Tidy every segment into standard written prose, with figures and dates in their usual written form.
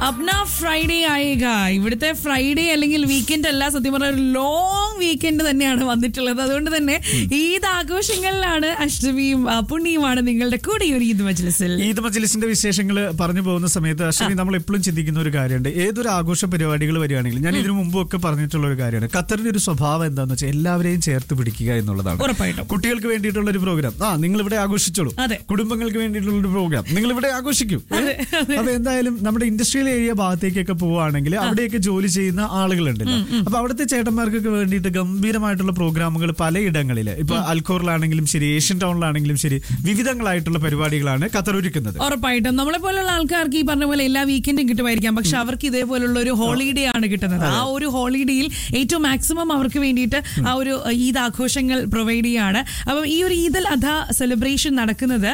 Apna Friday ആയേക. ഇവിടുത്തെ Friday അല്ലെങ്കിൽ weekend അല്ല, സത്യം പറഞ്ഞ ഒരു ലോങ് വീക്കെൻഡ് തന്നെയാണ് വന്നിട്ടുള്ളത്. അതുകൊണ്ട് തന്നെ ഈദ് ആഘോഷങ്ങളിലാണ് അഷ്ടമിയും പുണ്യമാണ് നിങ്ങളുടെ കൂടെ ഒരു ഈദ് മജ്ലിസിൽ. ഈദ് മജ്ലിസിന്റെ വിശേഷങ്ങൾ പറഞ്ഞു പോകുന്ന സമയത്ത് അഷ്ടമി നമ്മൾ എപ്പോഴും ചിന്തിക്കുന്ന ഒരു കാര്യമുണ്ട്. ഏതൊരു ആഘോഷ പരിപാടികൾ വരികയാണെങ്കിലും ഞാൻ ഇതിനു മുമ്പൊക്കെ പറഞ്ഞിട്ടുള്ള ഒരു കാര്യമാണ്, ഖത്തറിന്റെ ഒരു സ്വഭാവം എന്താണെന്ന് വെച്ചാൽ എല്ലാവരെയും ചേർത്ത് പിടിക്കുക എന്നുള്ളതാണ്. ഉറപ്പായിട്ടും കുട്ടികൾക്ക് വേണ്ടിയിട്ടുള്ള ഒരു പ്രോഗ്രാം, നിങ്ങൾ ഇവിടെ ആഘോഷിച്ചോളൂ. കുടുംബങ്ങൾക്ക് വേണ്ടിയിട്ടുള്ള ഒരു പ്രോഗ്രാം നിങ്ങൾ ഇവിടെ ആഘോഷിക്കും. അപ്പൊ എന്തായാലും നമ്മുടെ ഇൻഡസ്ട്രിയൽ ഏരിയ ഭാഗത്തേക്കൊക്കെ പോവുകയാണെങ്കിൽ അവിടെയൊക്കെ ജോലി ചെയ്യുന്ന ആളുകളുണ്ടല്ലോ, അപ്പൊ അവിടുത്തെ ചേട്ടന്മാർക്കൊക്കെ വേണ്ടിയിട്ട് ഗംഭീരമായിട്ടുള്ള പ്രോഗ്രാമുകൾ പലയിടങ്ങളിൽ, ഇപ്പൊ അൽഖോറിലാണെങ്കിലും ശരി, ഏഷ്യൻ ടൗണിലാണെങ്കിലും ശരി, വിവിധങ്ങളായിട്ടുള്ള പരിപാടികളാണ് ഖത്തർ ഒരുക്കുന്നത്. ഉറപ്പായിട്ടും നമ്മളെ പോലുള്ള ആൾക്കാർക്ക് ഈ പറഞ്ഞ പോലെ എല്ലാ വീക്കെൻഡും കിട്ടുമായിരിക്കാം, പക്ഷെ അവർക്ക് ഇതേപോലുള്ള ഒരു ഹോളിഡേ ആണ് കിട്ടുന്നത്. ആ ഒരു ഹോളിഡേയിൽ ഏറ്റവും മാക്സിമം അവർക്ക് വേണ്ടിയിട്ട് ആ ഒരു ഈദ് ആഘോഷങ്ങൾ പ്രൊവൈഡ് ചെയ്യാണ്. അപ്പം ഈ ഒരു ഈദ് അൽ അധ സെലിബ്രേഷൻ നടക്കുന്നത്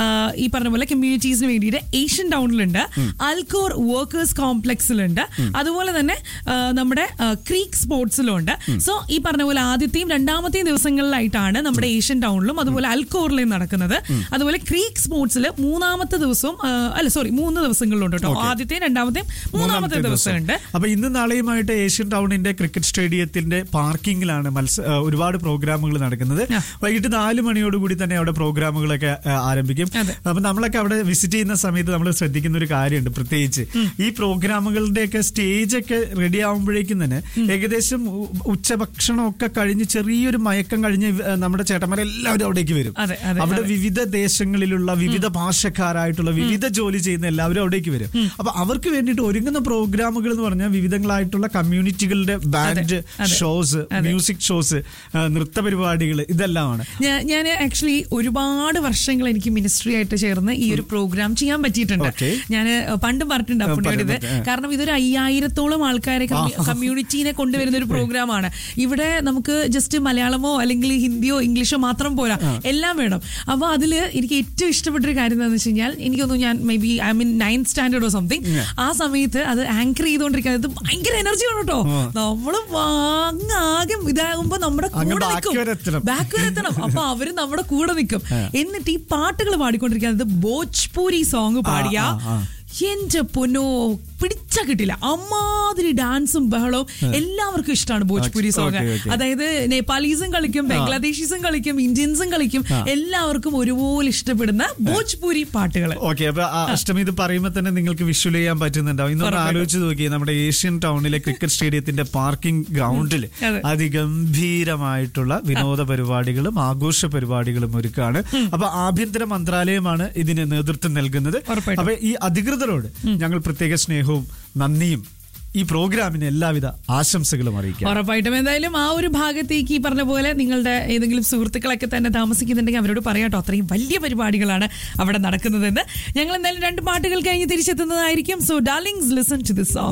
ഈ പറഞ്ഞ പോലെ കമ്മ്യൂണിറ്റീസിന് വേണ്ടിയിട്ട് ഏഷ്യൻ ടൗണിലുണ്ട്, അൽഖോർ വർക്കേഴ്സ് കോംപ്ലക്സിലുണ്ട്, അതുപോലെ തന്നെ നമ്മുടെ ക്രീക്ക് സ്പോർട്സിലുണ്ട്. സോ ഈ പറഞ്ഞ പോലെ ആദ്യത്തെയും രണ്ടാമത്തെയും ദിവസങ്ങളിലായിട്ടാണ് നമ്മുടെ ഏഷ്യൻ ടൗണിലും അതുപോലെ അൽഖോറിലും നടക്കുന്നത്. അതുപോലെ ക്രീക്ക് സ്പോർട്സിൽ മൂന്നാമത്തെ ദിവസവും മൂന്ന് ദിവസങ്ങളിലുണ്ട് കേട്ടോ. ആദ്യത്തെയും രണ്ടാമത്തെയും മൂന്നാമത്തെ ദിവസമുണ്ട്. അപ്പൊ ഇന്ന് നാളെയുമായിട്ട് ഏഷ്യൻ ടൗണിന്റെ ക്രിക്കറ്റ് സ്റ്റേഡിയത്തിന്റെ പാർക്കിങ്ങിലാണ് ഒരുപാട് പ്രോഗ്രാമുകൾ നടക്കുന്നത്. വൈകിട്ട് 4 മണിയോടുകൂടി തന്നെ അവിടെ പ്രോഗ്രാമുകളൊക്കെ ആരംഭിക്കും. അപ്പൊ നമ്മളൊക്കെ അവിടെ വിസിറ്റ് ചെയ്യുന്ന സമയത്ത് നമ്മൾ ശ്രദ്ധിക്കുന്ന ഒരു കാര്യമുണ്ട്, പ്രത്യേകിച്ച് ഈ പ്രോഗ്രാമുകളുടെയൊക്കെ സ്റ്റേജൊക്കെ റെഡി ആവുമ്പോഴേക്കും തന്നെ ഏകദേശം ഉച്ചഭക്ഷണമൊക്കെ കഴിഞ്ഞ് ചെറിയൊരു മയക്കം കഴിഞ്ഞ് നമ്മുടെ ചേട്ടന്മാരെല്ലാവരും അവിടേക്ക് വരും. അവിടെ വിവിധ ദേശങ്ങളിലുള്ള വിവിധ ഭാഷക്കാരായിട്ടുള്ള വിവിധ ജോലി ചെയ്യുന്ന എല്ലാവരും അവിടേക്ക് വരും. അപ്പൊ അവർക്ക് വേണ്ടിയിട്ട് ഒരുങ്ങുന്ന പ്രോഗ്രാമുകൾ എന്ന് പറഞ്ഞാൽ വിവിധങ്ങളായിട്ടുള്ള കമ്മ്യൂണിറ്റികളുടെ ബാൻഡ് ഷോസ്, മ്യൂസിക് ഷോസ്, നൃത്ത പരിപാടികൾ, ഇതെല്ലാമാണ്. ഞാൻ ആക്ച്വലി ഒരുപാട് വർഷങ്ങൾ എനിക്ക് മിനിസ്ട്രി ആയിട്ട് ചേർന്ന് ഈ ഒരു പ്രോഗ്രാം ചെയ്യാൻ പറ്റിയിട്ടുണ്ട്. ഞാൻ പണ്ടും പറഞ്ഞിട്ടുണ്ട് അപ്പുണ്ണിയോട്, കാരണം ഇതൊരു 5000-ഓളം ആൾക്കാരെ കമ്മ്യൂണിറ്റീനെ കൊണ്ടുവരുന്ന ഒരു പ്രോഗ്രാമാണ്. ഇവിടെ നമുക്ക് ജസ്റ്റ് മലയാളമോ അല്ലെങ്കിൽ ഹിന്ദിയോ ഇംഗ്ലീഷോ മാത്രം പോരാ, എല്ലാം വേണം. അപ്പൊ അതില് എനിക്ക് ഏറ്റവും ഇഷ്ടപ്പെട്ടൊരു കാര്യം എന്താണെന്ന് വെച്ച് കഴിഞ്ഞാൽ, എനിക്കൊന്നും ഞാൻ may be I mean 9th സ്റ്റാൻഡേർഡോ something, ആ സമയത്ത് അത് ആങ്കർ ചെയ്തുകൊണ്ടിരിക്കുന്നത് ഭയങ്കര എനർജിയാണ് കേട്ടോ. നമ്മള് ആകെ ഇതാകുമ്പോ നമ്മുടെ കൂടെ നിൽക്കും, ബാക്ക് വരെത്തണം. അപ്പൊ അവര് നമ്മുടെ കൂടെ നിൽക്കും. എന്നിട്ട് ഈ പാട്ടുകൾ പാടിക്കൊണ്ടിരിക്കുന്നത് ഭോജ്പൂരി സോങ് പാടിയ എന്റെ പൊന്നോ പിടിച്ച കിട്ടില്ല, അമ്മാതിരി ഡാൻസും ബഹളവും. എല്ലാവർക്കും ഇഷ്ടമാണ് ഭോജ്പൂരി സോങ്. അതായത് നേപ്പാളീസും കളിക്കും, ബംഗ്ലാദേശീസും കളിക്കും, ഇന്ത്യൻസും കളിക്കും, എല്ലാവർക്കും ഒരുപോലെ ഇഷ്ടപ്പെടുന്ന ഭോജ്പൂരി പാട്ടുകൾ. ഓക്കെ, അപ്പൊ അഷ്ടമി ഇത് പറയുമ്പോൾ തന്നെ നിങ്ങൾക്ക് വിഷ്വൽ ചെയ്യാൻ പറ്റുന്നുണ്ടാവും. ഇന്നൊന്ന് ആലോചിച്ച് നോക്കി, നമ്മുടെ ഏഷ്യൻ ടൗണിലെ ക്രിക്കറ്റ് സ്റ്റേഡിയത്തിന്റെ പാർക്കിംഗ് ഗ്രൗണ്ടിൽ അതിഗംഭീരമായിട്ടുള്ള വിനോദ പരിപാടികളും ആഘോഷ പരിപാടികളും ഒരുക്കാണ്. അപ്പൊ ആഭ്യന്തര മന്ത്രാലയമാണ് ഇതിന് നേതൃത്വം നൽകുന്നത്. അപ്പൊ ഈ അധികൃതരോട് ഞങ്ങൾ പ്രത്യേക സ്നേഹവും നന്ദിയും ഈ പ്രോഗ്രാമിന് എല്ലാവിധ ആശംസകളും അറിയിക്കാം. ഉറപ്പായിട്ടും എന്തായാലും ആ ഒരു ഭാഗത്തേക്ക് ഈ പറഞ്ഞ പോലെ നിങ്ങളുടെ ഏതെങ്കിലും സുഹൃത്തുക്കളൊക്കെ തന്നെ താമസിക്കുന്നുണ്ടെങ്കിൽ അവരോട് പറയാട്ടോ, അത്രയും വലിയ പരിപാടികളാണ് അവിടെ നടക്കുന്നതെന്ന്. ഞങ്ങൾ എന്തായാലും 2 പാട്ടുകൾ കഴിഞ്ഞ് തിരിച്ചെത്തുന്നതായിരിക്കും. So darlings, listen to this song.